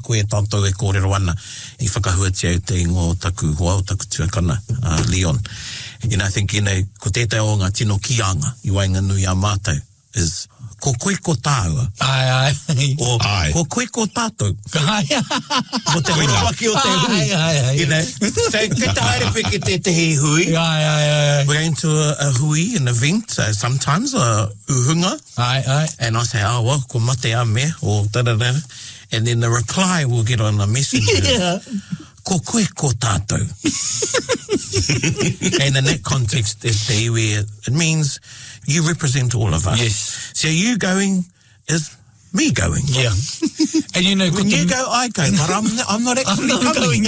koe tātou e kōrero ana I whakahuatia te ingo taku hoa o taku tuakana, Leon. And I think, ko tētai o ngā tino kianga, I wainga nui a mātou, is ko koe ko tāua. Ai. O ko koe ko tātou. Mo te rawaki o te hui. So, kei te haere peke te he hui. We're going to a hui, an event, sometimes a uhunga. And I say, well, ko mate a me, or da-da-da. And then the reply will get on a messenger. Ko koe ko tātou. And in that context, there's the iwi, it means you represent all of us. Yes. So you going is me going. Yeah. And when you go, I go, but I'm not actually coming.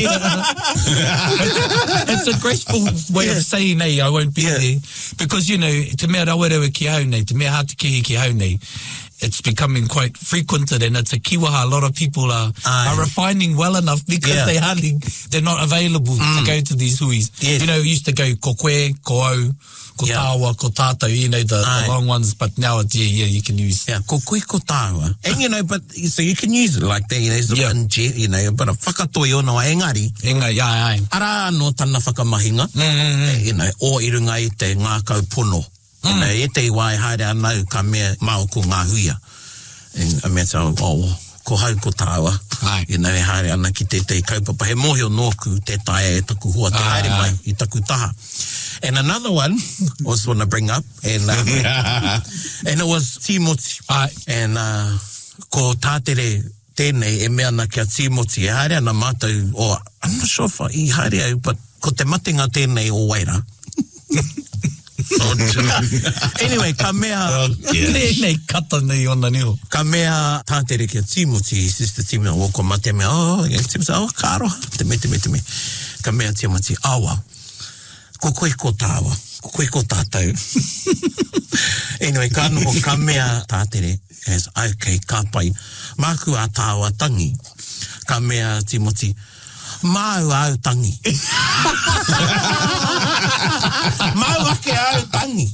It's a graceful way of saying, hey, I won't be there. Because, te mea rawerewe ki hau nei, te mea hātikihi ki hau nei, it's becoming quite frequented, and it's a kiwaha. A lot of people are refining well enough because they're not available to go to these huis. Yes. Used to go ko koe, ko au, ko tāua, ko tātou, the long ones, but now it's, you can use. Yeah, ko koe, ko tāua. And, but, so you can use it like that, there's a but a whakatoi ono a engari. Ara no tana whakamahinga, o irunga I te ngā kau pono. E te wai haere anau ka mea mao ko ngā huia. And a mea tau, ko hau ko tāua. E haere ana ki te kaupapa. He mohi o nōku te tae e taku hoa te haere mai I taku taha. And another one, I also want to bring up, and it was Timoti. And ko tātere tēnei e mea na kia Timoti. E haere ana mātou, I'm not sure if I haere au, but ko te matinga tēnei o waira. Anyway, ka mea nei kata nei ona nio. Ka mea tātere kia Timoti, sister Timoti, o ko mate mea, Timoti, kāroha, te me. Ka mea Timoti, awa, ko koe ko tāua, ko koe ko tātou. Anyway, ka noho ka mea tātere, as okay, ka pai, māku a tāua tangi, ka mea Timoti, mau au tangi. Mau ake au tangi.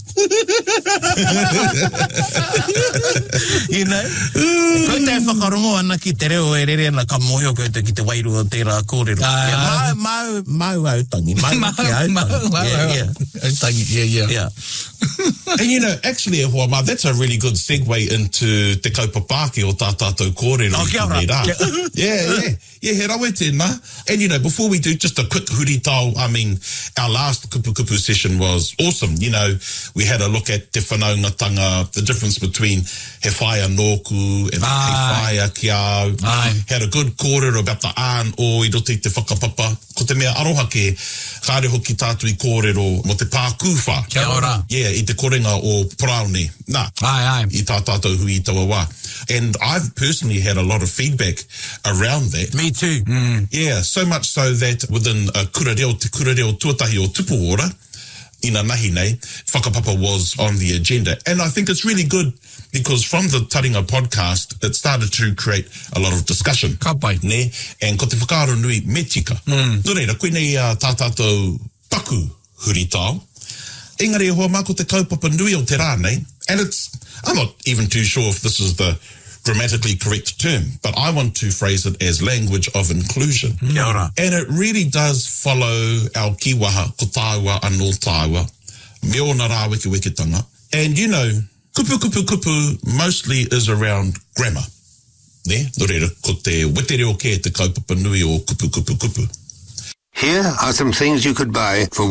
Koe te whakarongo ana ki te reo e rere ana ka mohio koe te ki te wairu o tērā kōrero. Mau au tangi. Mau ake au tangi. Yeah. And actually, that's a really good segue into te kaupapaki o tā tātou kōrero. Kia ora. Yeah, he rawe tēnā. And, before we do, just a quick huritau, our last kupu session was awesome. We had a look at te whanaungatanga, the difference between he whaia nōku and he whaia ki au. Had a good kōrero about the ān o I roto I te whakapapa. Ko te mea aroha ke kāre hoki tātu I kōrero mo te pākuwha. Kia ora. Yeah, I te korenga o praone. I tā tātou hui I taua wā. And I've personally had a lot of feedback around that. Me too. Yeah, so much so that within te kurareo tuatahi o Tupuora, ina nahi nei, whakapapa was on the agenda. And I think it's really good because from the Taringa podcast, it started to create a lot of discussion. Ka pai. Ne? And ko te whakaaro nui me tika. Nō reira, koe nei tā tātou paku huritau. Engari e hoa mā ko te kaupapa nui o te rā nei. And I'm not even too sure if this is the grammatically correct term, but I want to phrase it as language of inclusion. Kia ora. And it really does follow our kiwaha, ko tāua anō tāua, me ona rā wekeweketanga. And kupu mostly is around grammar. Ne? Nō reira, ko te wetereo ke te kaupapa nui o kupu. Here are some things you could buy for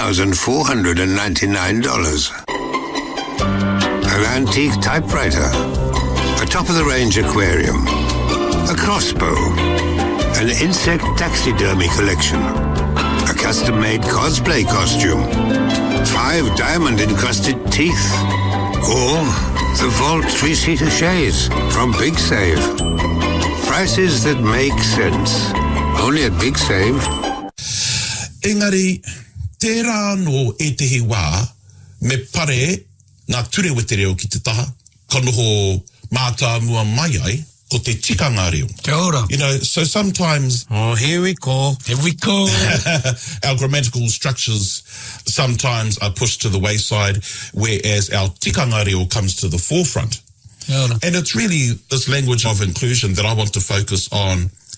$1,499. An antique typewriter, a top-of-the-range aquarium, a crossbow, an insect taxidermy collection, a custom-made cosplay costume, 5 diamond-encrusted teeth, or the Vault 3-seater chaise from Big Save. Prices that make sense. Only at Big Save. Engari, tērā no e tehi wā, me pare ngā ture wetereo ki te taha, ka noho mātā mua mai ai, ko te tikanga reo. Kia ora. So sometimes... here we go. Our grammatical structures sometimes are pushed to the wayside, whereas our tikanga reo comes to the forefront. Kia ora. And it's really this language of inclusion that I want to focus on